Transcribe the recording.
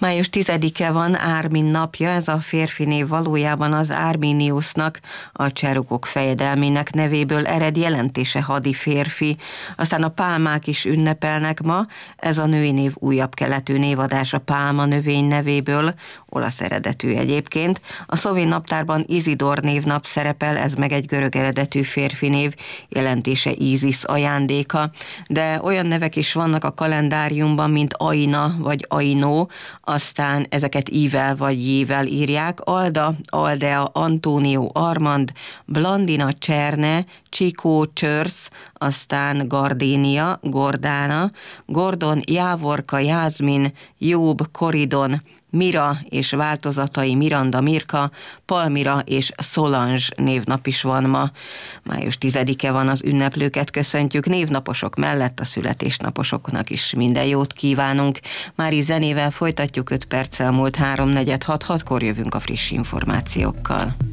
Május 10-e van, Ármin napja, ez a férfi név valójában az Arminiusnak, a cserugok fejedelmének nevéből ered, jelentése hadi férfi. Aztán a pálmák is ünnepelnek ma, ez a női név újabb keletű névadás a pálma növény nevéből, olasz eredetű egyébként. A szlovén naptárban Izidor névnap szerepel, ez meg egy görög eredetű férfi név, jelentése Ízisz ajándéka, de olyan nevek is vannak a kalendáriumban, mint Aina vagy Ainó, aztán ezeket ível vagy jével írják: Alda, Aldea, Antónió, Armand, Blandina, Cserne, Csikó, Csörsz, aztán Gardénia, Gordána, Gordon, Jávorka, Jászmin, Jobb, Koridon, Mira és változatai Miranda, Mirka, Palmira és Solange névnap is van ma. Május 10-e van, az ünneplőket köszöntjük, névnaposok mellett a születésnaposoknak is minden jót kívánunk. Mári zenével folytatjuk, 5 perccel múlt 3:46, 6-kor jövünk a friss információkkal.